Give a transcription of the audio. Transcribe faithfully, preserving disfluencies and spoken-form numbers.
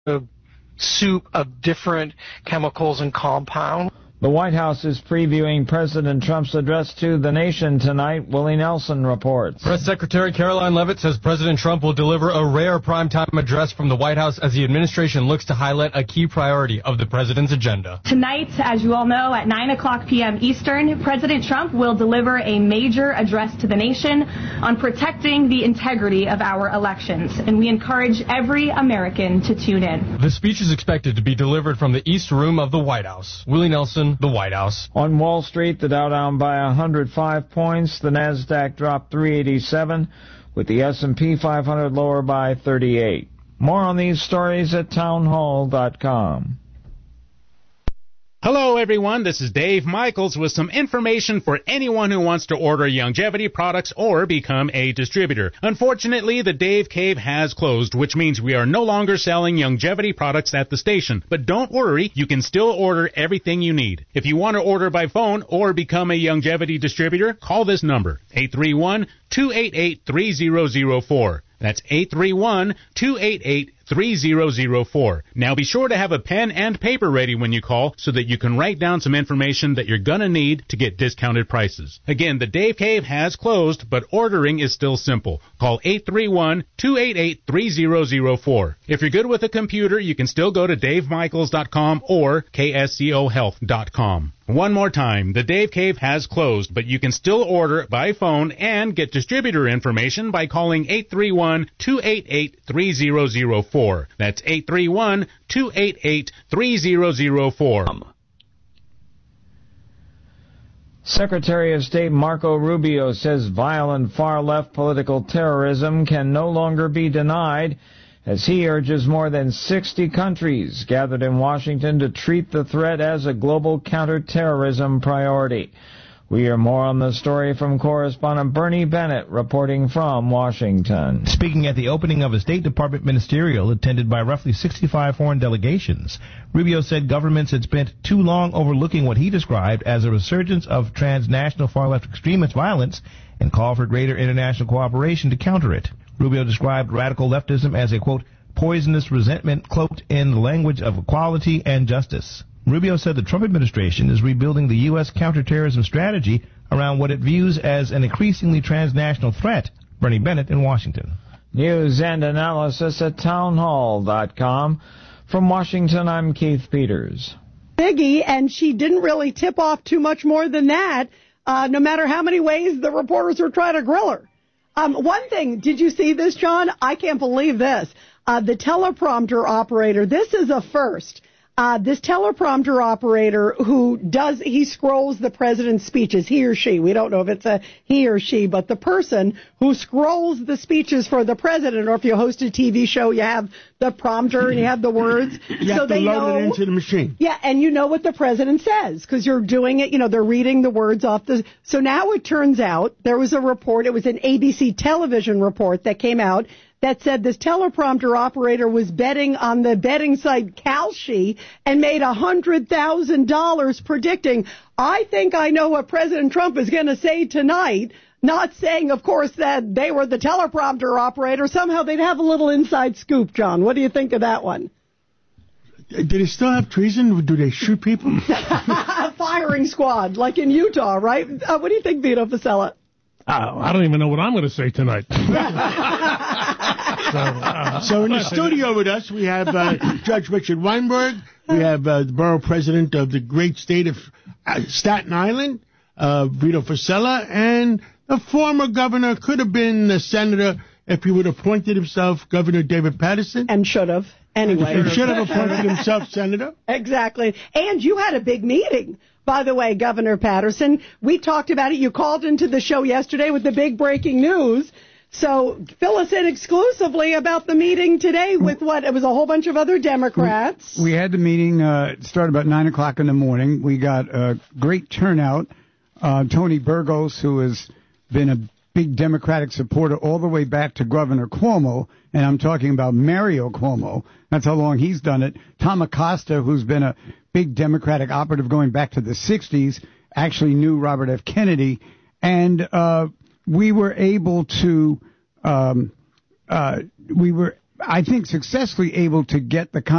a soup of different chemicals and compounds. The White House is previewing President Trump's address to the nation tonight. Willie Nelson reports. Press Secretary Caroline Leavitt says President Trump will deliver a rare primetime address from the White House as the administration looks to highlight a key priority of the president's agenda. Tonight, as you all know, at nine o'clock p.m. Eastern, President Trump will deliver a major address to the nation on protecting the integrity of our elections, and we encourage every American to tune in. The speech is expected to be delivered from the East Room of the White House. Willie Nelson, the White House. On Wall Street, the Dow down by one hundred five points. The Nasdaq dropped three eighty-seven, with the S and P five hundred lower by thirty-eight. More on these stories at townhall dot com. Hello, everyone. This is Dave Michaels with some information for anyone who wants to order Youngevity products or become a distributor. Unfortunately, the Dave Cave has closed, which means we are no longer selling Youngevity products at the station. But don't worry, you can still order everything you need. If you want to order by phone or become a Youngevity distributor, call this number, eight three one, two eight eight, three zero zero four. That's eight three one, two eight eight, three zero zero four. Now be sure to have a pen and paper ready when you call so that you can write down some information that you're going to need to get discounted prices. Again, the Dave Cave has closed, but ordering is still simple. Call eight three one, two eight eight, three zero zero four. If you're good with a computer, you can still go to dave michaels dot com or k s c o health dot com. One more time, the Dave Cave has closed, but you can still order by phone and get distributor information by calling eight three one, two eight eight, three zero zero four. That's eight three one, two eight eight, three zero zero four. Secretary of State Marco Rubio says violent far-left political terrorism can no longer be denied, as he urges more than sixty countries gathered in Washington to treat the threat as a global counterterrorism priority. We hear more on the story from correspondent Bernie Bennett, reporting from Washington. Speaking at the opening of a State Department ministerial attended by roughly sixty-five foreign delegations, Rubio said governments had spent too long overlooking what he described as a resurgence of transnational far-left extremist violence and called for greater international cooperation to counter it. Rubio described radical leftism as a, quote, poisonous resentment cloaked in the language of equality and justice. Rubio said the Trump administration is rebuilding the U S counterterrorism strategy around what it views as an increasingly transnational threat. Bernie Bennett in Washington. News and analysis at townhall dot com. From Washington, I'm Keith Peters. Biggie, and she didn't really tip off too much more than that, uh, no matter how many ways the reporters were trying to grill her. Um, one thing, did you see this, John? I can't believe this. Uh, the teleprompter operator, this is a first. Uh, this teleprompter operator who does, he scrolls the president's speeches, he or she, we don't know if it's a he or she, but the person who scrolls the speeches for the president, or if you host a T V show, you have the prompter and you have the words. You so have to they load know, it into the machine. Yeah, and you know what the president says, because you're doing it, you know, they're reading the words off the, so now it turns out, there was a report, it was an A B C television report that came out, that said this teleprompter operator was betting on the betting site Kalshi and made one hundred thousand dollars predicting, I think I know what President Trump is going to say tonight, not saying, of course, that they were the teleprompter operator. Somehow they'd have a little inside scoop, John. What do you think of that one? Do they still have treason? Do they shoot people? Firing squad, like in Utah, right? Uh, what do you think, Vito Fossella? Uh, I don't even know what I'm going to say tonight. so, uh, so in the studio with us, we have uh, Judge Richard Weinberg. We have uh, the borough president of the great state of uh, Staten Island, uh, Vito Fossella, and the former governor, could have been the senator if he would have appointed himself, Governor David Paterson. And should have. Anyway. He should have appointed himself senator. Exactly. And you had a big meeting. By the way, Governor Paterson, we talked about it. You called into the show yesterday with the big breaking news. So fill us in exclusively about the meeting today with what? It was a whole bunch of other Democrats. We, we had the meeting, uh, it started about nine o'clock in the morning. We got a great turnout. Uh, Tony Burgos, who has been a big Democratic supporter all the way back to Governor Cuomo, and I'm talking about Mario Cuomo. That's how long he's done it. Tom Acosta, who's been a big Democratic operative going back to the sixties, actually knew Robert F. Kennedy, and uh, we were able to, um, uh, we were, I think, successfully able to get the